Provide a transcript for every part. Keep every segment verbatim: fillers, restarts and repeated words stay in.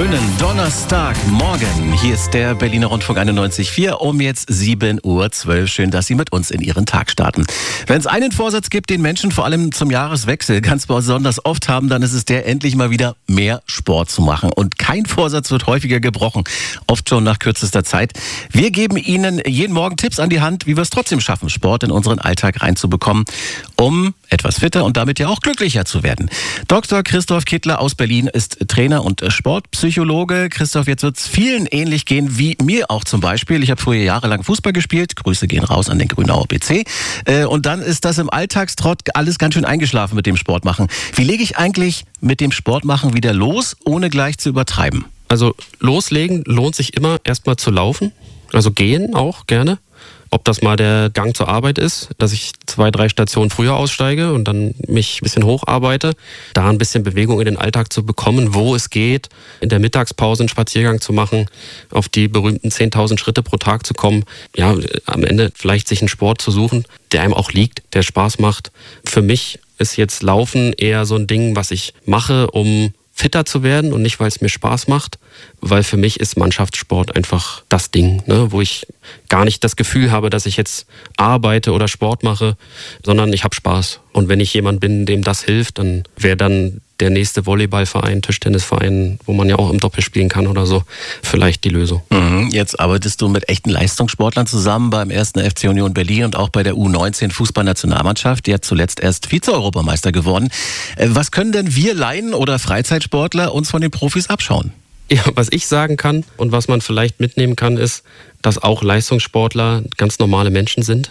Schönen Donnerstagmorgen. Hier ist der Berliner Rundfunk einundneunzig Komma vier um jetzt sieben Uhr zwölf. Schön, dass Sie mit uns in Ihren Tag starten. Wenn es einen Vorsatz gibt, den Menschen vor allem zum Jahreswechsel ganz besonders oft haben, dann ist es der, endlich mal wieder mehr Sport zu machen. Und kein Vorsatz wird häufiger gebrochen, oft schon nach kürzester Zeit. Wir geben Ihnen jeden Morgen Tipps an die Hand, wie wir es trotzdem schaffen, Sport in unseren Alltag reinzubekommen, um etwas fitter und damit ja auch glücklicher zu werden. Doktor Christoph Kittler aus Berlin ist Trainer und Sportpsychologe. Christoph, jetzt wird es vielen ähnlich gehen, wie mir auch zum Beispiel. Ich habe früher jahrelang Fußball gespielt. Grüße gehen raus an den Grünauer B C. Und dann ist das im Alltagstrott alles ganz schön eingeschlafen mit dem Sport machen. Wie lege ich eigentlich mit dem Sport machen wieder los, ohne gleich zu übertreiben? Also loslegen lohnt sich immer erstmal zu laufen. Also gehen auch gerne. Ob das mal der Gang zur Arbeit ist, dass ich zwei, drei Stationen früher aussteige und dann mich ein bisschen hocharbeite, da ein bisschen Bewegung in den Alltag zu bekommen, wo es geht, in der Mittagspause einen Spaziergang zu machen, auf die berühmten zehntausend Schritte pro Tag zu kommen. Ja, am Ende vielleicht sich einen Sport zu suchen, der einem auch liegt, der Spaß macht. Für mich ist jetzt Laufen eher so ein Ding, was ich mache, um fitter zu werden und nicht, weil es mir Spaß macht, weil für mich ist Mannschaftssport einfach das Ding, ne, wo ich gar nicht das Gefühl habe, dass ich jetzt arbeite oder Sport mache, sondern ich habe Spaß. Und wenn ich jemand bin, dem das hilft, dann wäre dann der nächste Volleyballverein, Tischtennisverein, wo man ja auch im Doppel spielen kann oder so, vielleicht die Lösung. Mhm. Jetzt arbeitest du mit echten Leistungssportlern zusammen beim ersten F C Union Berlin und auch bei der U neunzehn Fußballnationalmannschaft. Die hat zuletzt erst Vize-Europameister geworden. Was können denn wir Laien oder Freizeitsportler uns von den Profis abschauen? Ja, was ich sagen kann und was man vielleicht mitnehmen kann, ist, dass auch Leistungssportler ganz normale Menschen sind,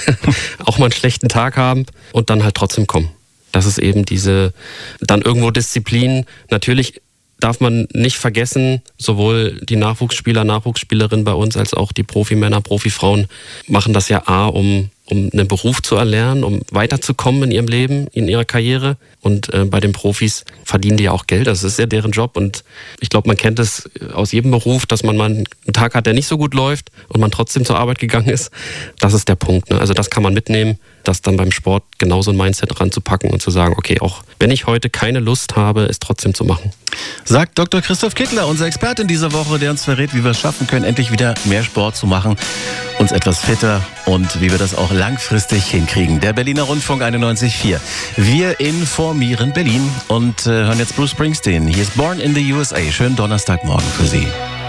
auch mal einen schlechten Tag haben und dann halt trotzdem kommen. Das ist eben diese, dann irgendwo Disziplin. Natürlich darf man nicht vergessen, sowohl die Nachwuchsspieler, Nachwuchsspielerinnen bei uns, als auch die Profimänner, Profifrauen machen das ja A, um, um einen Beruf zu erlernen, um weiterzukommen in ihrem Leben, in ihrer Karriere. Und äh, bei den Profis verdienen die ja auch Geld, das ist ja deren Job. Und ich glaube, man kennt es aus jedem Beruf, dass man mal einen Tag hat, der nicht so gut läuft und man trotzdem zur Arbeit gegangen ist. Das ist der Punkt, ne? Also das kann man mitnehmen, das dann beim Sport genauso ein Mindset ranzupacken und zu sagen, okay, auch wenn ich heute keine Lust habe, es trotzdem zu machen. Sagt Doktor Christoph Kittler, unser Experte in dieser Woche, der uns verrät, wie wir es schaffen können, endlich wieder mehr Sport zu machen, uns etwas fitter und wie wir das auch langfristig hinkriegen. Der Berliner Rundfunk einundneunzig Komma vier. Wir informieren Berlin und äh, hören jetzt Bruce Springsteen. Hier ist Born in the U S A. Schönen Donnerstagmorgen für Sie.